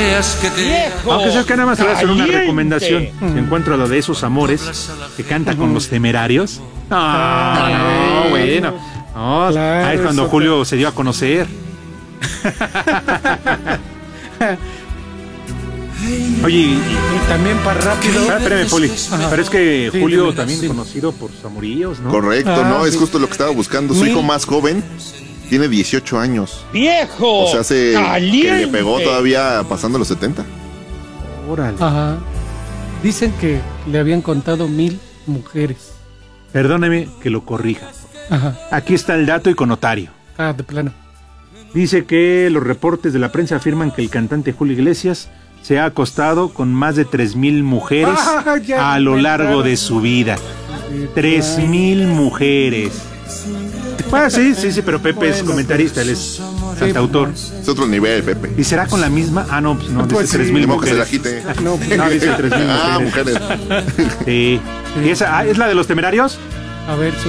creas que te... Aunque sabes que nada más te voy a hacer una recomendación. Si encuentro lo de esos amores que canta con los Temerarios. No, bueno. No, Claro, ahí es cuando eso Julio se dio a conocer. Oye, Y también para rápido. espérame, Poli. Pero es que Sí, Julio dime, también dime. conocido por sus amoríos, ¿no? Correcto, Ah, no, es sí. justo lo que estaba buscando. Su Mil- hijo más joven tiene 18 años. ¡Viejo! O sea, que le pegó ¡Caliente! todavía pasando los 70. Órale. Ajá. Dicen que le habían contado 1000 mujeres. Perdóneme que lo corrija. Ajá. Aquí está el dato y con notario. Ah, de plano. Dice que los reportes de la prensa afirman que el cantante Julio Iglesias se ha acostado con más de 3,000 mujeres Ah, ya a lo largo inventaron. de su vida. 3,000 mujeres. Bueno, sí, pero Pepe es Bueno, comentarista, él es cantautor. Es otro nivel, Pepe. ¿Y será con la misma? Ah, no, pues no, Pues dice sí. 3,000 Ni modo que se la mujeres. quite. No, pues, No, dice 3,000 Ah, mujeres. mujeres. Sí. ¿Y esa, es la de los Temerarios? a ver,